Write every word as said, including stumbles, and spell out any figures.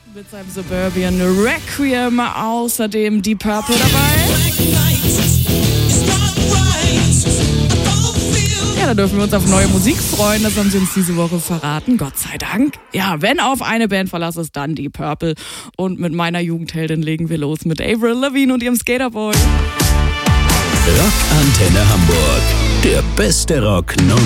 Mit seinem Suburban Requiem, außerdem Deep Purple dabei. Ja, da dürfen wir uns auf neue Musik freuen, das haben sie uns diese Woche verraten, Gott sei Dank. Ja, wenn auf eine Bandverlass ist, dann Deep Purple. Und mit meiner Jugendheldin legen wir los mit Avril Lavigne und ihrem Skaterboy. Rockantenne Hamburg, der beste Rock